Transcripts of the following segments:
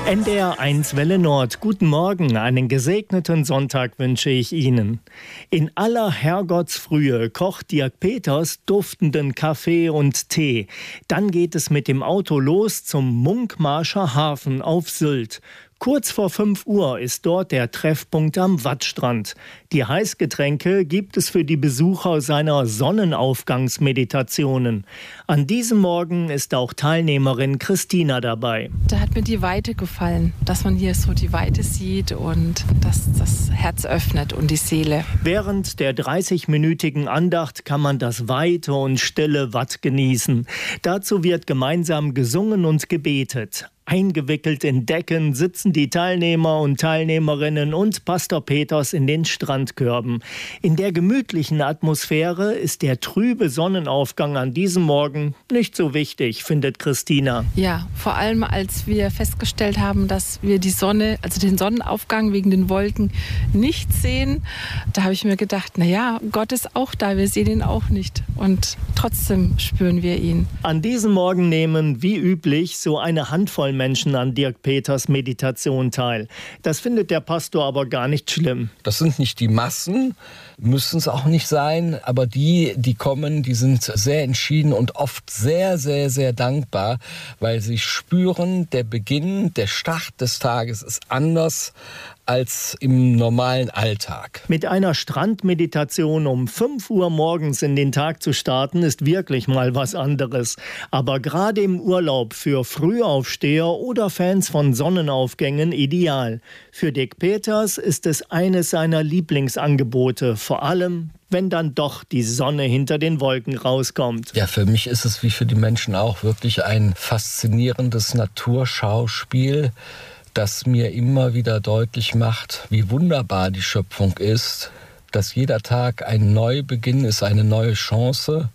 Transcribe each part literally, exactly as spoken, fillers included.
N D R eins Welle Nord. Guten Morgen, einen gesegneten Sonntag wünsche ich Ihnen. In aller Herrgottsfrühe kocht Dirk Peters duftenden Kaffee und Tee. Dann geht es mit dem Auto los zum Munkmarscher Hafen auf Sylt. Kurz vor fünf Uhr ist dort der Treffpunkt am Wattstrand. Die Heißgetränke gibt es für die Besucher seiner Sonnenaufgangsmeditationen. An diesem Morgen ist auch Teilnehmerin Christina dabei. Da hat mir die Weite gefallen, dass man hier so die Weite sieht und dass das Herz öffnet und die Seele. Während der dreißigminütigen Andacht kann man das weite und stille Watt genießen. Dazu wird gemeinsam gesungen und gebetet. Eingewickelt in Decken sitzen die Teilnehmer und Teilnehmerinnen und Pastor Peters in den Strandkörben. In der gemütlichen Atmosphäre ist der trübe Sonnenaufgang an diesem Morgen nicht so wichtig, findet Christina. Ja, vor allem als wir festgestellt haben, dass wir die Sonne, also den Sonnenaufgang wegen den Wolken nicht sehen, da habe ich mir gedacht, na ja, Gott ist auch da, wir sehen ihn auch nicht und trotzdem spüren wir ihn. An diesem Morgen nehmen, wie üblich, so eine Handvoll Menschen an Dirk Peters Meditation teil. Das findet der Pastor aber gar nicht schlimm. Das sind nicht die Massen, müssen es auch nicht sein, aber die, die kommen, die sind sehr entschieden und oft sehr, sehr, sehr dankbar, weil sie spüren, der Beginn, der Start des Tages ist anders als im normalen Alltag. Mit einer Strandmeditation um fünf Uhr morgens in den Tag zu starten, ist wirklich mal was anderes. Aber gerade im Urlaub für Frühaufsteher oder Fans von Sonnenaufgängen ideal. Für Dirk Peters ist es eines seiner Lieblingsangebote, vor allem wenn dann doch die Sonne hinter den Wolken rauskommt. Ja, für mich ist es wie für die Menschen auch wirklich ein faszinierendes Naturschauspiel, das mir immer wieder deutlich macht, wie wunderbar die Schöpfung ist, dass jeder Tag ein Neubeginn ist, eine neue Chance.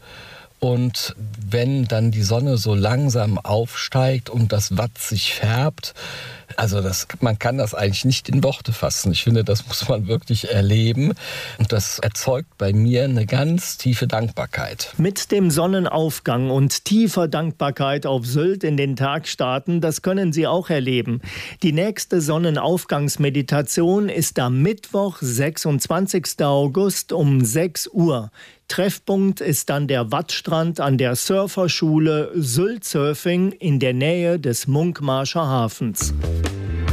Und wenn dann die Sonne so langsam aufsteigt und das Watt sich färbt, also das, man kann das eigentlich nicht in Worte fassen. Ich finde, das muss man wirklich erleben. Und das erzeugt bei mir eine ganz tiefe Dankbarkeit. Mit dem Sonnenaufgang und tiefer Dankbarkeit auf Sylt in den Tag starten, das können Sie auch erleben. Die nächste Sonnenaufgangsmeditation ist am Mittwoch, sechsundzwanzigsten August um sechs Uhr. Treffpunkt ist dann der Wattstrand an der Surferschule Sylt Surfing in der Nähe des Munkmarscher Hafens.